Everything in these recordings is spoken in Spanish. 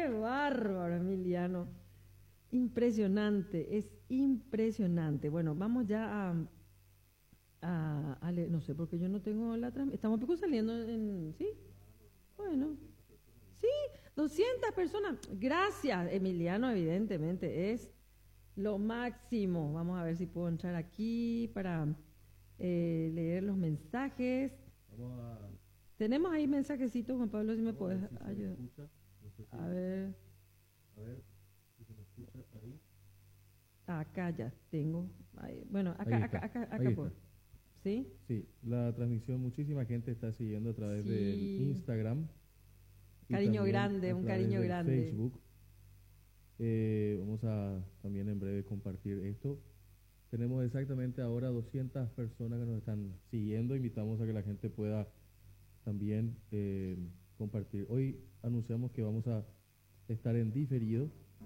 ¡Qué bárbaro, Emiliano! Impresionante, es impresionante. Bueno, vamos ya a leer, no sé, porque yo no tengo la transmisión. Estamos pico saliendo en, ¿sí? Bueno, sí, 200 personas. Gracias, Emiliano, evidentemente, es lo máximo. Vamos a ver si puedo entrar aquí para leer los mensajes. Tenemos ahí mensajecitos, Juan Pablo, si me puedes ayudar. A ver. Si se me escucha ahí. Acá ya tengo. Bueno, Ahí acá está. por. ¿Sí? Sí, la transmisión, muchísima gente está siguiendo a través Sí. del Instagram. y Cariño también grande, a un través cariño del grande. Facebook. Vamos a también en breve compartir esto. Tenemos exactamente ahora 200 personas que nos están siguiendo. Invitamos a que la gente pueda también compartir. Hoy anunciamos que vamos a estar en diferido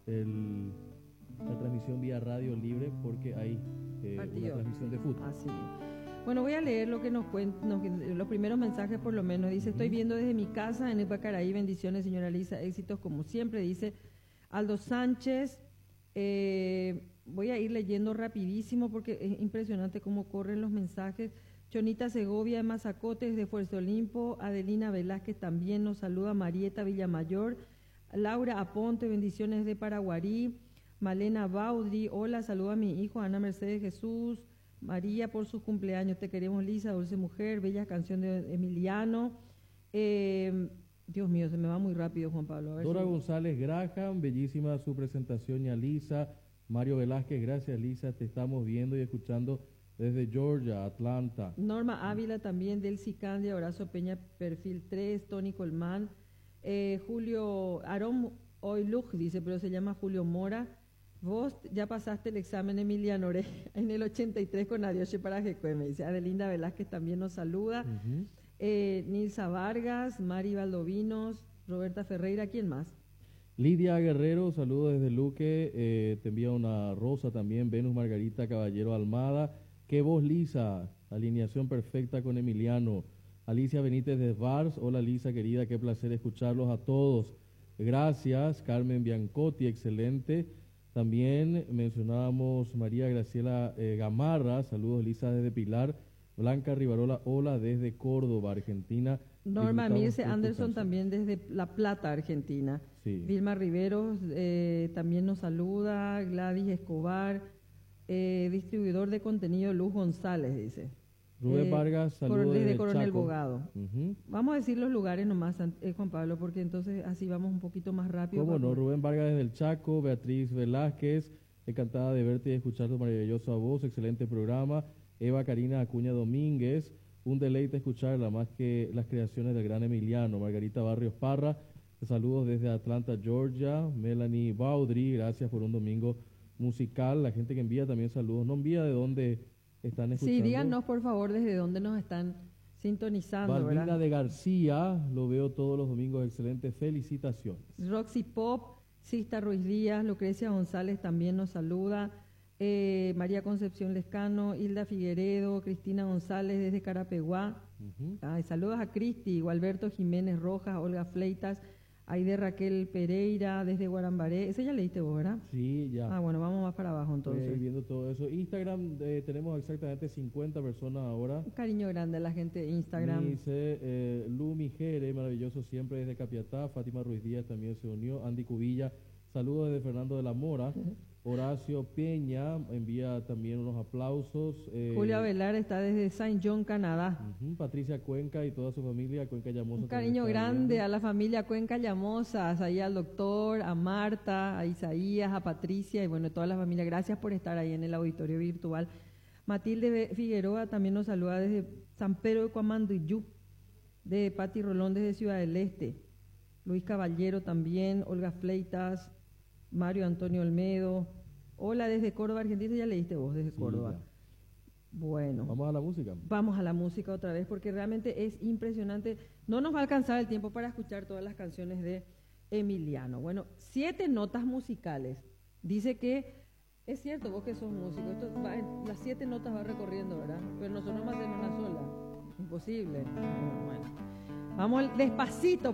la transmisión vía radio libre porque hay una transmisión de fútbol. Así. Bueno, voy a leer lo que nos cuentan, los primeros mensajes por lo menos. Dice, estoy viendo desde mi casa en Ipacaraí, bendiciones señora Lisa, éxitos como siempre, dice Aldo Sánchez. Voy a ir leyendo rapidísimo porque es impresionante cómo corren los mensajes. Chonita Segovia de Mazacotes de Fuerza Olimpo, Adelina Velázquez también nos saluda, Marieta Villamayor, Laura Aponte, bendiciones de Paraguarí, Malena Baudry, hola, saluda a mi hijo Ana Mercedes Jesús, María por sus cumpleaños, te queremos Lisa, dulce mujer, bella canción de Emiliano. Dios mío, se me va muy rápido, Juan Pablo. A ver Dora González Graham, bellísima su presentación, ya Lisa. Mario Velázquez, gracias Lisa, te estamos viendo y escuchando desde Georgia, Atlanta. Norma Ávila también, Delcy Candia, Horacio Peña, perfil 3, Tony Colmán, Julio Aarón Oiluj, dice, pero se llama Julio Mora. Vos ya pasaste el examen, Emiliano, en el 83 con Adioche para Jecue, me dice. Adelinda Velázquez también nos saluda. Nilsa Vargas, Mari Valdovinos, Roberta Ferreira, ¿quién más? Lidia Guerrero, saludos desde Luque, te envía una rosa también, Venus Margarita Caballero Almada, qué voz Lisa, alineación perfecta con Emiliano. Alicia Benítez de Vars, hola Lisa querida, qué placer escucharlos a todos. Gracias, Carmen Biancotti, excelente. También mencionábamos María Graciela Gamarra, saludos Lisa desde Pilar. Blanca Rivarola, hola desde Córdoba, Argentina. Norma Mirce Anderson también desde La Plata, Argentina. Sí. Vilma Riveros también nos saluda. Gladys Escobar, distribuidor de contenido Luz González, dice. Rubén Vargas, saludos desde Coronel Chaco. Bogado. Vamos a decir los lugares nomás, Juan Pablo, porque entonces así vamos un poquito más rápido. ¿Cómo no? Rubén Vargas desde el Chaco, Beatriz Velázquez, encantada de verte y escuchar tu maravillosa voz, excelente programa. Eva Karina Acuña Domínguez, un deleite escucharla más que las creaciones del gran Emiliano. Margarita Barrios Parra, saludos desde Atlanta, Georgia. Melanie Baudry, gracias por un domingo musical. La gente que envía también saludos, no envía de dónde están escuchando. Sí, díganos por favor desde dónde nos están sintonizando. Balbina ¿verdad? de García, lo veo todos los domingos, excelente, felicitaciones. Roxy Pop, Sista Ruiz Díaz, Lucrecia González también nos saluda. María Concepción Lescano, Hilda Figueredo, Cristina González desde Carapeguá. Saludos a Cristi, Gualberto Jiménez Rojas, Olga Fleitas, Aide Raquel Pereira desde Guarambaré. Ese ya leíste vos, ¿verdad? Sí, ya. Bueno, vamos más para abajo entonces. Viendo todo eso. Instagram, tenemos exactamente 50 personas ahora. Un cariño grande a la gente de Instagram. Dice Lumi Jere, maravilloso siempre desde Capiatá. Fátima Ruiz Díaz también se unió. Andy Cubilla, saludos desde Fernando de la Mora. Horacio Peña envía también unos aplausos. Julio Avelar está desde Saint John, Canadá. Patricia Cuenca y toda su familia, Cuenca Llamosa. Un cariño grande a la familia Cuenca Llamosa, ahí al doctor, a Marta, a Isaías, a Patricia y bueno, toda la familia. Gracias por estar ahí en el auditorio virtual. Matilde Figueroa también nos saluda desde San Pedro de Cuamanduyú, de Pati Rolón desde Ciudad del Este. Luis Caballero también, Olga Fleitas, Mario Antonio Olmedo. Hola desde Córdoba, Argentina, ya leíste vos desde Córdoba. Ya. Bueno. Vamos a la música. Vamos a la música otra vez porque realmente es impresionante. No nos va a alcanzar el tiempo para escuchar todas las canciones de Emiliano. Bueno, 7 notas musicales. Dice que, es cierto, vos que sos músico, las 7 notas va recorriendo, ¿verdad? Pero nosotros más en una sola. Imposible. Bueno, vamos despacito.